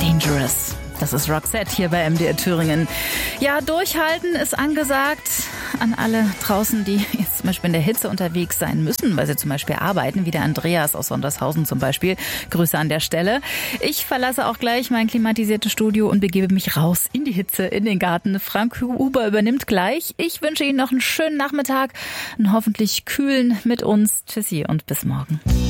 Dangerous. Das ist Roxette hier bei MDR Thüringen. Ja, durchhalten ist angesagt an alle draußen, die jetzt zum Beispiel in der Hitze unterwegs sein müssen, weil sie zum Beispiel arbeiten, wie der Andreas aus Sondershausen zum Beispiel. Grüße an der Stelle. Ich verlasse auch gleich mein klimatisiertes Studio und begebe mich raus in die Hitze, in den Garten. Frank Huber übernimmt gleich. Ich wünsche Ihnen noch einen schönen Nachmittag, einen hoffentlich kühlen mit uns. Tschüssi und bis morgen.